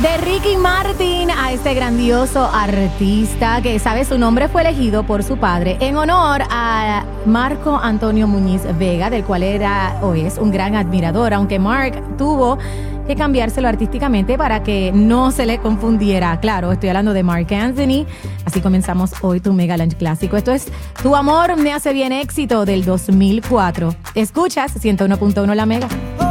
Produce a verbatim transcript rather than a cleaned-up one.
De Ricky Martin a este grandioso artista que, sabe, su nombre fue elegido por su padre en honor a Marco Antonio Muñiz Vega, del cual era o es un gran admirador, aunque Mark tuvo que cambiárselo artísticamente para que no se le confundiera. Claro, estoy hablando de Marc Anthony. Así comenzamos hoy tu Mega Lunch Clásico. Esto es Tu Amor Me Hace Bien, éxito del dos mil cuatro. Escuchas ciento uno punto uno La Mega.